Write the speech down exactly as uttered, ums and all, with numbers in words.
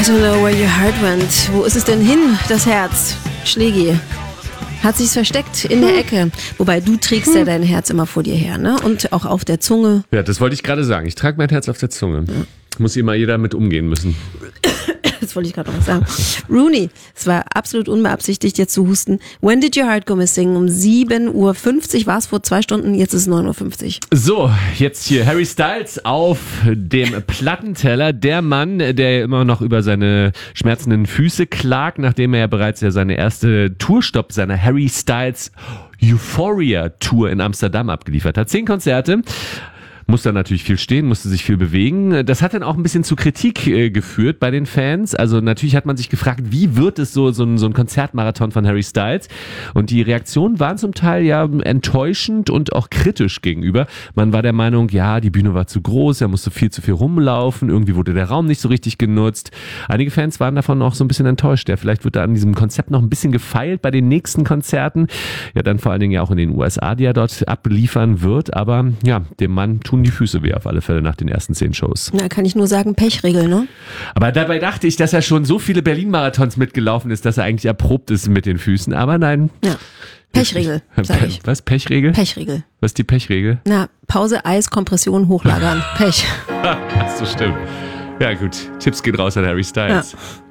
don't know where your heart went. Wo ist es denn hin, das Herz? Schlägi. Hat sich's versteckt in der Ecke. Wobei, du trägst ja dein Herz immer vor dir her, ne? Und auch auf der Zunge. Ja, das wollte ich gerade sagen. Ich trage mein Herz auf der Zunge. Ja. Muss immer jeder mit umgehen müssen. Das wollte ich gerade noch sagen. Rooney, es war absolut unbeabsichtigt, jetzt zu husten. When did your heart go missing? Um sieben Uhr fünfzig war es vor zwei Stunden, jetzt ist es neun Uhr fünfzig. So, jetzt hier Harry Styles auf dem Plattenteller. Der Mann, der immer noch über seine schmerzenden Füße klagt, nachdem er ja bereits ja seine erste Tourstopp seiner Harry Styles Euphoria Tour in Amsterdam abgeliefert hat. Zehn Konzerte. Musste natürlich viel stehen, musste sich viel bewegen. Das hat dann auch ein bisschen zu Kritik äh, geführt bei den Fans. Also natürlich hat man sich gefragt, wie wird es so, so, ein, so ein Konzertmarathon von Harry Styles? Und die Reaktionen waren zum Teil ja enttäuschend und auch kritisch gegenüber. Man war der Meinung, ja, die Bühne war zu groß, er musste viel zu viel rumlaufen, irgendwie wurde der Raum nicht so richtig genutzt. Einige Fans waren davon auch so ein bisschen enttäuscht. Ja, vielleicht wird da an diesem Konzept noch ein bisschen gefeilt bei den nächsten Konzerten. Ja, dann vor allen Dingen ja auch in den U S A, die er dort abliefern wird. Aber ja, dem Mann tun die Füße weh auf alle Fälle nach den ersten zehn Shows. Na, kann ich nur sagen, Pechregel, ne? Aber dabei dachte ich, dass er schon so viele Berlin-Marathons mitgelaufen ist, dass er eigentlich erprobt ist mit den Füßen. Aber nein. Ja. Pechregel, sag ich. Was? Pechregel? Pechregel. Was ist die Pechregel? Na, Pause, Eis, Kompression, hochlagern. Pech. Das so stimmt. Ja gut, Tipps geht raus an Harry Styles. Ja.